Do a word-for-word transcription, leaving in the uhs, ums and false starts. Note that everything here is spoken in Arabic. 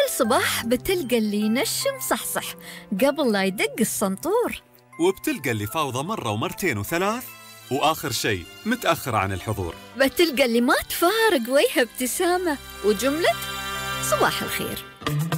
كل صباح بتلقى اللي ينشم صحصح قبل لا يدق السنطور، وبتلقى اللي فاوضة مرة ومرتين وثلاث، وآخر شيء متأخر عن الحضور. بتلقى اللي ما تفارق وجهه ابتسامة وجملة صباح الخير.